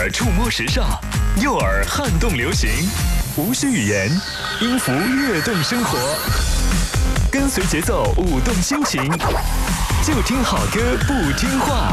触摸时尚，右耳撼动流行，无需语言，音符跃动生活，跟随节奏舞动心情，就听好歌不听话。